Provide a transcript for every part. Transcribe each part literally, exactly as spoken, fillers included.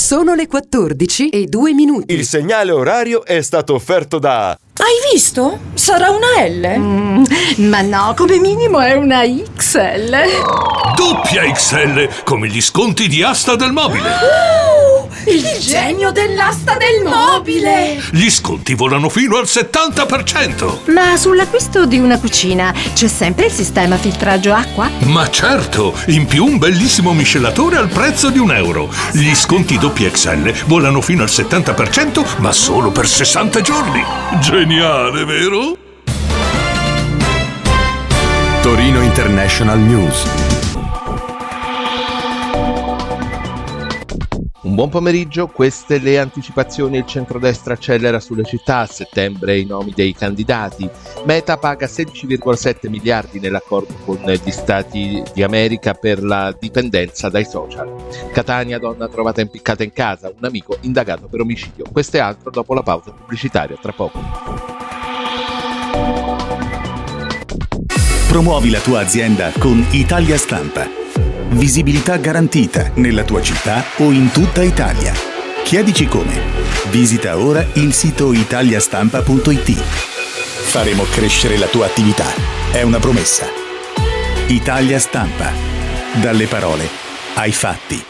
Sono le quattordici e due minuti. Il segnale orario è stato offerto da... Hai visto? Sarà una L? Mm, ma no, come minimo è una X L. Doppia X L, come gli sconti di Asta del Mobile. Uh, il genio dell'asta del mobile! Gli sconti volano fino al settanta per cento. Ma sull'acquisto di una cucina c'è sempre il sistema filtraggio acqua? Ma certo, in più un bellissimo miscelatore al prezzo di un euro. Gli sconti doppia X L volano fino al settanta per cento, ma solo per sessanta giorni. Geniale, vero? Torino International News. Un buon pomeriggio, queste le anticipazioni. Il centrodestra accelera sulle città, a settembre i nomi dei candidati. Meta paga sedici virgola sette miliardi nell'accordo con gli Stati di America per la dipendenza dai social. Catania, donna trovata impiccata in casa, un amico indagato per omicidio. Questo e altro dopo la pausa pubblicitaria, tra poco. Promuovi la tua azienda con Italia Stampa. Visibilità garantita nella tua città o in tutta Italia. Chiedici come. Visita ora il sito italiastampa punto it. Faremo crescere la tua attività. È una promessa. Italia Stampa. Dalle parole ai fatti.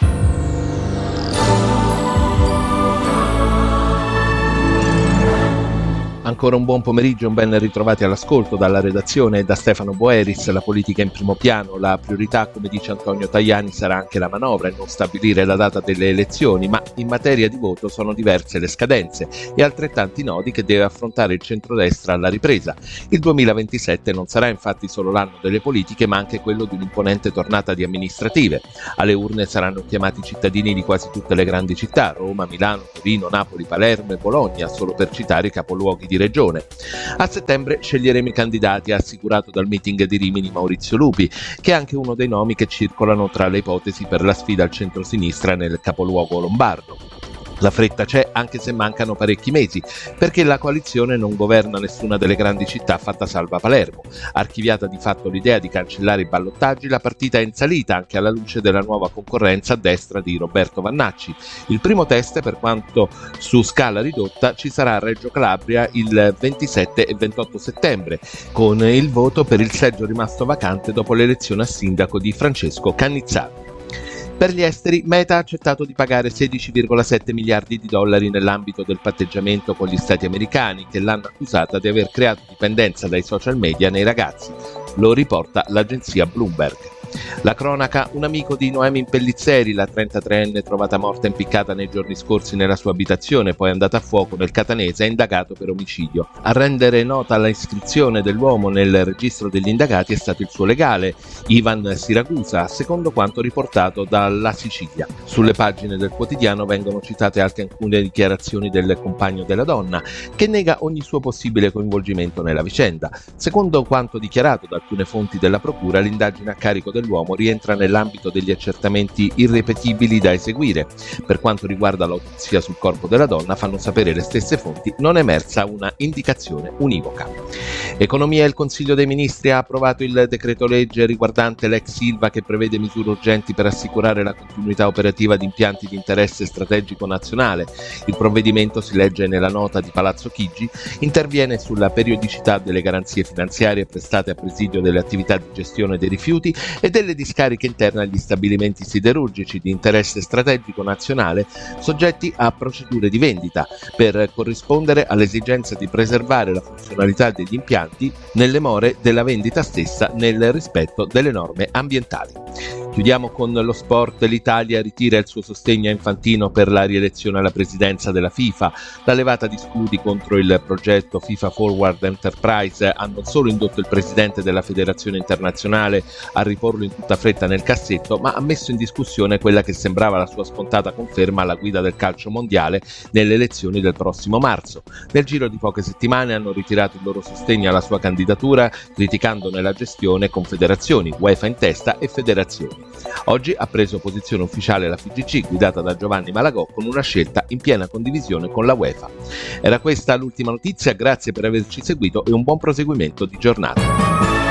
Ancora un buon pomeriggio, un ben ritrovati all'ascolto dalla redazione e da Stefano Boeris. La politica in primo piano, la priorità, come dice Antonio Tajani, sarà anche la manovra e non stabilire la data delle elezioni, ma in materia di voto sono diverse le scadenze e altrettanti nodi che deve affrontare il centrodestra alla ripresa. Il duemilaventisette non sarà infatti solo l'anno delle politiche, ma anche quello di un'imponente tornata di amministrative. Alle urne saranno chiamati cittadini di quasi tutte le grandi città, Roma, Milano, Torino, Napoli, Palermo e Bologna, solo per citare i capoluoghi di regione. A settembre sceglieremo i candidati, ha assicurato dal meeting di Rimini Maurizio Lupi, che è anche uno dei nomi che circolano tra le ipotesi per la sfida al centrosinistra nel capoluogo lombardo. La fretta c'è, anche se mancano parecchi mesi, perché la coalizione non governa nessuna delle grandi città, fatta salva Palermo. Archiviata di fatto l'idea di cancellare i ballottaggi, la partita è in salita anche alla luce della nuova concorrenza a destra di Roberto Vannacci. Il primo test, per quanto su scala ridotta, ci sarà a Reggio Calabria il ventisette e ventotto settembre, con il voto per il seggio rimasto vacante dopo l'elezione a sindaco di Francesco Cannizzaro. Per gli esteri, Meta ha accettato di pagare sedici virgola sette miliardi di dollari nell'ambito del patteggiamento con gli stati americani, che l'hanno accusata di aver creato dipendenza dai social media nei ragazzi. Lo riporta l'agenzia Bloomberg. La cronaca, un amico di Noemi Pellizzeri, la trentatreenne trovata morta impiccata nei giorni scorsi nella sua abitazione, poi andata a fuoco nel Catanese, è indagato per omicidio. A rendere nota l'iscrizione dell'uomo nel registro degli indagati è stato il suo legale, Ivan Siragusa, secondo quanto riportato dalla Sicilia. Sulle pagine del quotidiano vengono citate anche alcune dichiarazioni del compagno della donna, che nega ogni suo possibile coinvolgimento nella vicenda. Secondo quanto dichiarato da alcune fonti della procura, l'indagine a carico dell'uomo rientra nell'ambito degli accertamenti irripetibili da eseguire. Per quanto riguarda l'autopsia sul corpo della donna, fanno sapere le stesse fonti, non è emersa una indicazione univoca. Economia. Il Consiglio dei Ministri ha approvato il decreto legge riguardante l'ex Ilva, che prevede misure urgenti per assicurare la continuità operativa di impianti di interesse strategico nazionale. Il provvedimento, si legge nella nota di Palazzo Chigi, interviene sulla periodicità delle garanzie finanziarie prestate a presidio delle attività di gestione dei rifiuti e delle discariche interne agli stabilimenti siderurgici di interesse strategico nazionale soggetti a procedure di vendita, per corrispondere all'esigenza di preservare la funzionalità degli impianti nelle more della vendita stessa, nel rispetto delle norme ambientali. Chiudiamo con lo sport. L'Italia ritira il suo sostegno a Infantino per la rielezione alla presidenza della FIFA. La levata di scudi contro il progetto FIFA Forward Enterprise ha non solo indotto il presidente della federazione internazionale a riporlo in tutta fretta nel cassetto, ma ha messo in discussione quella che sembrava la sua scontata conferma alla guida del calcio mondiale nelle elezioni del prossimo marzo. Nel giro di poche settimane hanno ritirato il loro sostegno alla sua candidatura, criticandone la gestione con federazioni, UEFA in testa, e federazioni. Oggi ha preso posizione ufficiale la F I G C, guidata da Giovanni Malagò, con una scelta in piena condivisione con la UEFA. Era questa l'ultima notizia, grazie per averci seguito e un buon proseguimento di giornata.